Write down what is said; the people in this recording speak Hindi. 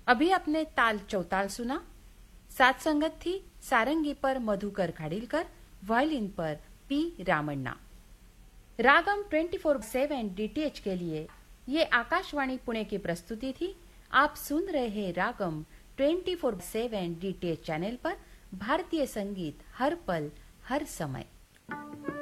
अभी अपने ताल चौताल सुना। साथ संगत थी सारंगी पर मधुकर खाड़िलकर, वायलिन पर पी रामण्णा। रागम 24/7 डीटीएच के लिए ये आकाशवाणी पुणे की प्रस्तुति थी। आप सुन रहे हैं रागम 24/7 डीटीएच चैनल पर भारतीय संगीत हर पल हर समय।